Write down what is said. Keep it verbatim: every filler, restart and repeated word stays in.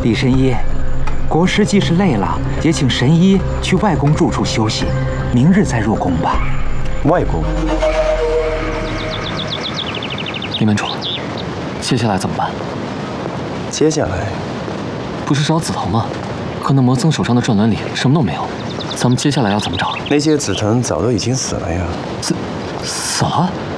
李神医，国师既是累了，也请神医去外公住处休息，明日再入宫吧。 外公， 李门主，接下来怎么办？ 接下来不是找紫藤吗？可那魔僧手上的转轮里什么都没有，咱们接下来要怎么找？ 那些紫藤早都已经死了呀。 死死了？